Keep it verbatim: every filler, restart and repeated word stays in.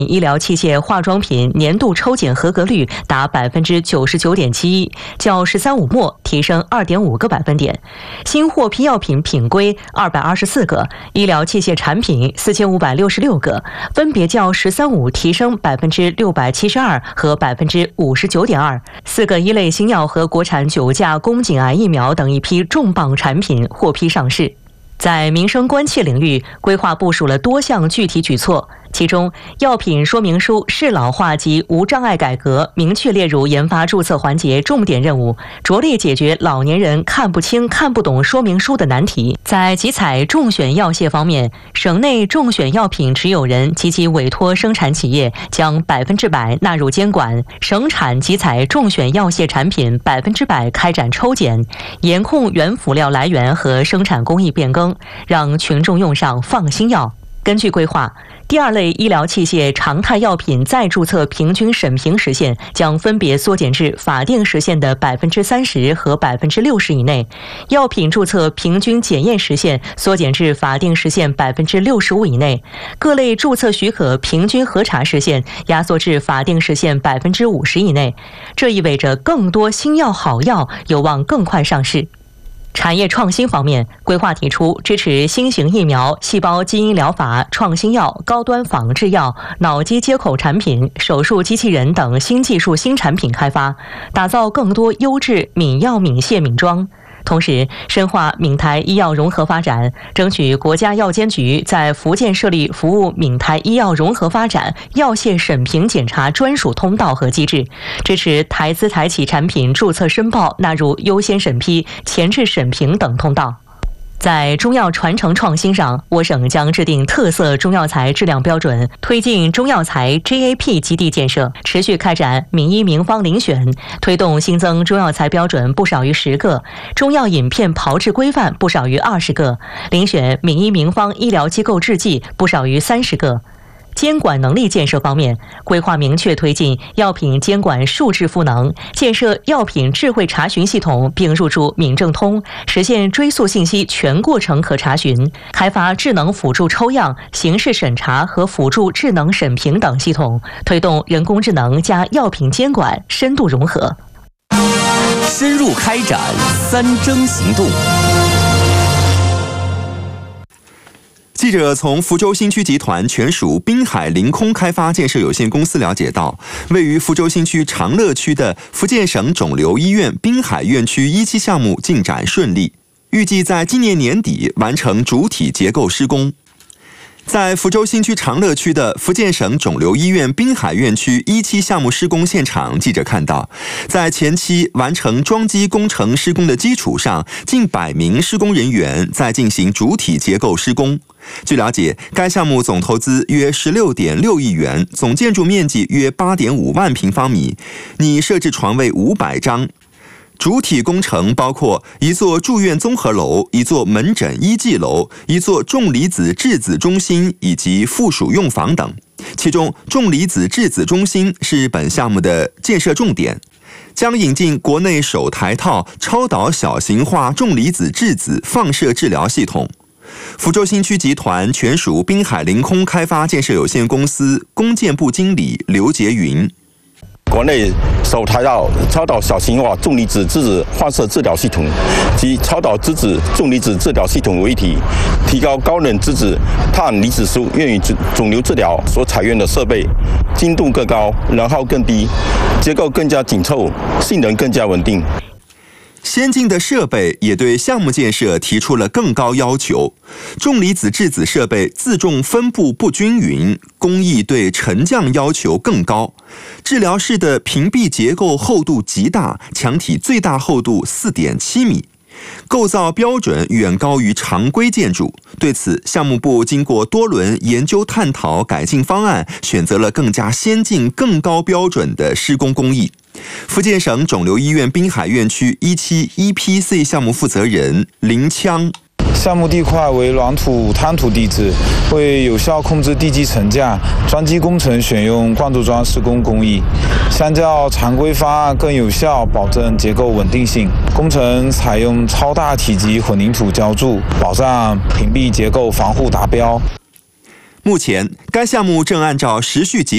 医疗器械化妆品年度抽检合格率达百分之九十九点七一，较“十三五”末提升二点五个百分点。新获批药品品规二百二十四个，医疗器械产品四千五百六十六个，分别较“十三五”提升百分之六百七十二和百分之五十九点二。四个一类新药和国产九价宫颈癌疫苗等一批重磅产品获批上市。在民生关切领域，规划部署了多项具体举措。其中，药品说明书适老化及无障碍改革明确列入研发注册环节重点任务，着力解决老年人看不清、看不懂说明书的难题。在集采重选药械方面，省内重选药品持有人及其委托生产企业将百分之百纳入监管，省产集采重选药械产品百分之百开展抽检，严控原辅料来源和生产工艺变更，让群众用上放心药。根据规划，第二类医疗器械常态药品再注册平均审评时限将分别缩减至法定时限的百分之三十和百分之六十以内，药品注册平均检验时限缩减至法定时限百分之六十五以内，各类注册许可平均核查时限压缩至法定时限百分之五十以内。这意味着更多新药好药有望更快上市。产业创新方面，规划提出支持新型疫苗、细胞基因疗法、创新药、高端仿制药、脑机接口产品、手术机器人等新技术新产品开发，打造更多优质闽药闽械闽庄。同时，深化闽台医药融合发展，争取国家药监局在福建设立服务闽台医药融合发展药械审评检查专属通道和机制，支持台资台企产品注册申报纳入优先审批、前置审评等通道。在中药传承创新上，我省将制定特色中药材质量标准，推进中药材 G A P 基地建设，持续开展闽医名方遴选，推动新增中药材标准不少于十个，中药饮片炮制规范不少于二十个，遴选闽医名方医疗机构制剂不少于三十个。监管能力建设方面，规划明确推进药品监管数智赋能，建设药品智慧查询系统，并入驻闽政通，实现追溯信息全过程可查询；开发智能辅助抽样、形式审查和辅助智能审评等系统，推动人工智能加药品监管深度融合。 深入开展三征行动。 记者从福州新区集团全属滨海凌空开发建设有限公司了解到，位于福州新区长乐区的福建省肿瘤医院滨海院区一期项目进展顺利，预计在今年年底完成主体结构施工。在福州新区长乐区的福建省肿瘤医院滨海院区一期项目施工现场，记者看到，在前期完成桩基工程施工的基础上，近百名施工人员在进行主体结构施工。据了解，该项目总投资约 十六点六亿元，总建筑面积约 八点五万平方米，拟设置床位五百张。主体工程包括一座住院综合楼、一座门诊医技楼、一座重离子质子中心以及附属用房等。其中，重离子质子中心是本项目的建设重点，将引进国内首台套超导小型化重离子质子放射治疗系统。福州新区集团全属滨海凌空开发建设有限公司工建部经理刘杰云。 国内首台到超导小型化重离子质子放射治疗系统及超导质子重离子治疗系统为一体，提高高能质子碳离子束用于肿瘤治疗所采用的设备精度更高，能耗更低，结构更加紧凑，性能更加稳定。 先进的设备也对项目建设提出了更高要求。重离子质子设备自重分布不均匀，工艺对沉降要求更高。治疗室的屏蔽结构厚度极大，墙体最大厚度 四点七米。构造标准远高于常规建筑，对此，项目部经过多轮研究探讨改进方案，选择了更加先进、更高标准的施工工艺。福建省肿瘤医院滨海院区一期 E P C 项目负责人林枪。 项目地块为软土滩土地质，为有效控制地基层架，桩基工程选用灌注桩施工工艺，相较常规方案更有效保证结构稳定性。工程采用超大体积混凝土浇筑，保障屏蔽结构防护达标。 目前，该项目正按照时序结